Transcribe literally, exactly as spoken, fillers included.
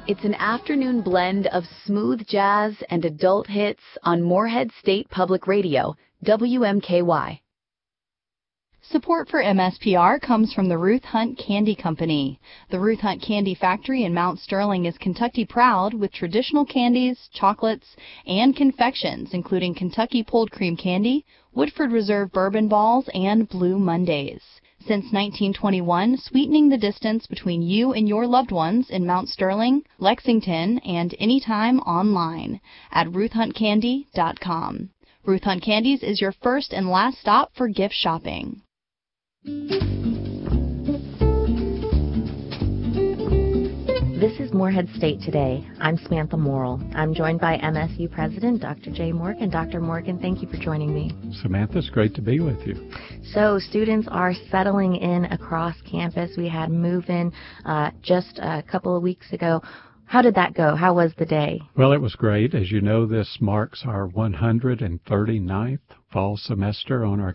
It's an afternoon blend of smooth jazz and adult hits on Morehead State Public Radio, W M K Y. Support for M S P R comes from the Ruth Hunt Candy Company. The Ruth Hunt Candy Factory in Mount Sterling is Kentucky proud with traditional candies, chocolates, and confections, including Kentucky Pulled Cream Candy, Woodford Reserve Bourbon Balls, and Blue Mondays. Since nineteen twenty-one, sweetening the distance between you and your loved ones in Mount Sterling, Lexington, and anytime online at ruth hunt candy dot com. Ruth Hunt Candies is your first and last stop for gift shopping. This is Morehead State Today. I'm Samantha Morrill. I'm joined by M S U President Doctor Jay Morgan. Doctor Morgan, thank you for joining me. Samantha, it's great to be with you. So students are settling in across campus. We had move-in uh, just a couple of weeks ago. How did that go? How was the day? Well, it was great. As you know, this marks our one hundred thirty-ninth fall semester on our